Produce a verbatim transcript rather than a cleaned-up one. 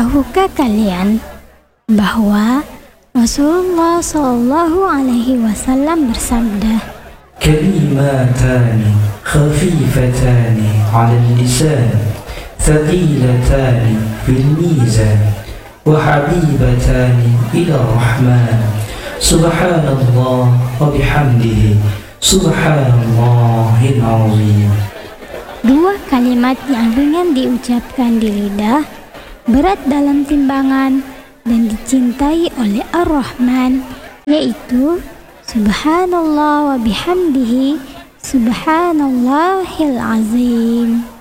Tahukah kalian bahwa Rasulullah Shallallahu Alaihi Wasallam bersabda, Kalimatani khafifatani 'ala al-lisan, thaqilatani fil mizan, wa habibatani ila rahman. Subhanallah wa bihamdihi, subhanallahil azim. dua kalimat yang ringan diucapkan di lidah, berat dalam timbangan, dan dicintai oleh Ar-Rahman, yaitu Subhanallah wa bihamdihi, subhanallahil azim.